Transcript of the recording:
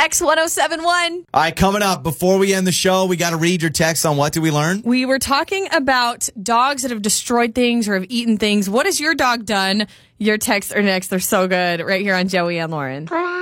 X1071. All right, coming up, before we end the show, we got to read your text on What Did We Learn? We were talking about dogs that have destroyed things or have eaten things. What has your dog done? Your texts are next. They're so good. Right here on Joey and Lauren.